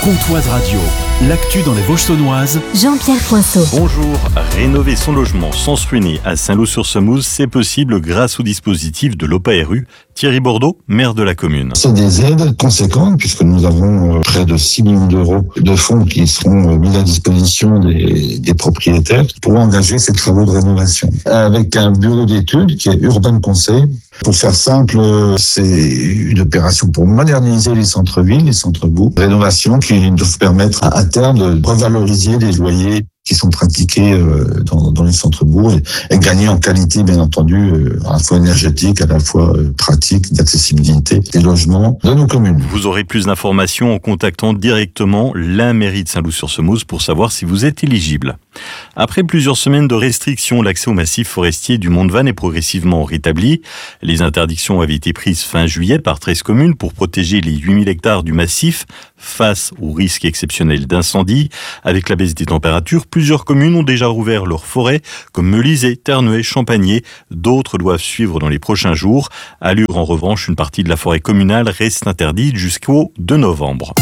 Comtoise Radio, l'actu dans les Vosges-Saunoises. Jean-Pierre Poinceau. Bonjour. Rénover son logement sans se ruiner à Saint-Lô-sur-Semouse, c'est possible grâce au dispositif de l'OPARU. Thierry Bordeaux, maire de la commune. C'est des aides conséquentes puisque nous avons près de 6 millions d'euros de fonds qui seront mis à disposition des propriétaires pour engager ces travaux de rénovation. Avec un bureau d'études qui est Urban Conseil. Pour faire simple, c'est une opération pour moderniser les centres-villes, les centres-bourgs. Rénovation qui doivent permettre à terme de revaloriser les loyers qui sont pratiqués dans les centres-bourgs et gagner en qualité, bien entendu, à la fois énergétique, à la fois pratique, d'accessibilité des logements de nos communes. Vous aurez plus d'informations en contactant directement la mairie de Saint-Lô-sur-Semouse pour savoir si vous êtes éligible. Après plusieurs semaines de restrictions, l'accès au massif forestier du Mont-de-Vanne est progressivement rétabli. Les interdictions avaient été prises fin juillet par 13 communes pour protéger les 8000 hectares du massif face au risque exceptionnel d'incendie. Avec la baisse des températures, plusieurs communes ont déjà rouvert leurs forêts, comme Melisay, Terneuet, Champagné. D'autres doivent suivre dans les prochains jours. À Lure, en revanche, une partie de la forêt communale reste interdite jusqu'au 2 novembre.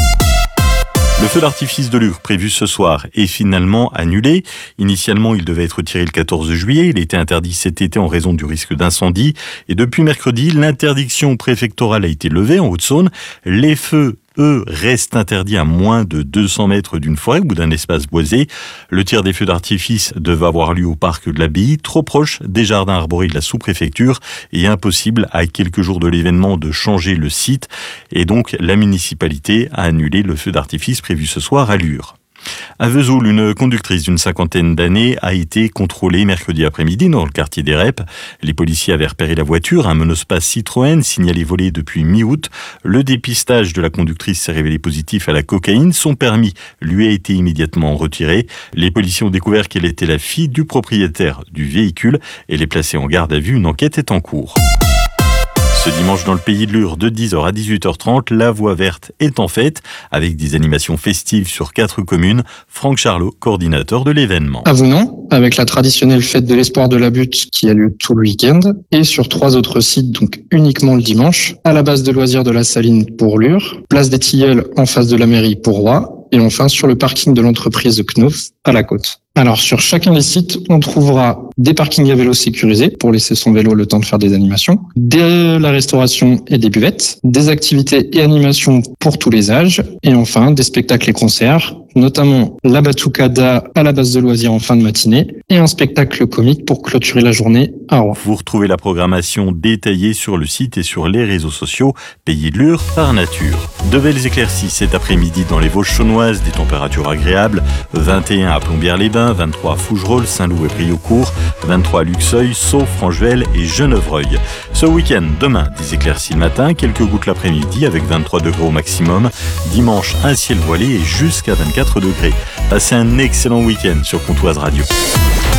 Le feu d'artifice de Lure, prévu ce soir, est finalement annulé. Initialement, il devait être tiré le 14 juillet. Il était interdit cet été en raison du risque d'incendie. Et depuis mercredi, l'interdiction préfectorale a été levée en Haute-Saône. Les feux, eux, restent interdits à moins de 200 mètres d'une forêt ou d'un espace boisé. Le tir des feux d'artifice devait avoir lieu au parc de l'Abbaye, trop proche des jardins arborés de la sous-préfecture et impossible à quelques jours de l'événement de changer le site. Et donc, la municipalité a annulé le feu d'artifice prévu ce soir à Lure. À Vesoul, une conductrice d'une 50aine d'années a été contrôlée mercredi après-midi dans le quartier des Reps. Les policiers avaient repéré la voiture, un monospace Citroën signalé volé depuis mi-août. Le dépistage de la conductrice s'est révélé positif à la cocaïne. Son permis lui a été immédiatement retiré. Les policiers ont découvert qu'elle était la fille du propriétaire du véhicule. Elle est placée en garde à vue. Une enquête est en cours. Ce dimanche dans le pays de Lure, de 10h à 18h30, la Voie verte est en fête avec des animations festives sur 4 communes. Franck Charlot, coordinateur de l'événement. À Vounan, avec la traditionnelle fête de l'espoir de la butte qui a lieu tout le week-end, et sur 3 autres sites, donc uniquement le dimanche, à la base de loisirs de la Saline pour Lure, place des Tilleuls en face de la mairie pour Roy, et enfin sur le parking de l'entreprise de Knauf à la Côte. Alors sur chacun des sites, on trouvera des parkings à vélo sécurisés pour laisser son vélo le temps de faire des animations, de la restauration et des buvettes, des activités et animations pour tous les âges, et enfin des spectacles et concerts, notamment la Batucada à la base de loisirs en fin de matinée et un spectacle comique pour clôturer la journée à Rouen. Vous retrouvez la programmation détaillée sur le site et sur les réseaux sociaux Pays de Lure par nature. De belles éclaircies cet après-midi dans les Vosges-Saunoises, des températures agréables, 21 à Plombières-les-Bains, 23 à Fougerolles, Saint-Loup et Briaucourt, 23 à Luxeuil, Sceaux, Franchevelle et Genevreuil. Ce week-end, demain, des éclaircies le matin, quelques gouttes l'après-midi avec 23 degrés au maximum. Dimanche, un ciel voilé et jusqu'à 24 degrés. Passez un excellent week-end sur Comtoise Radio.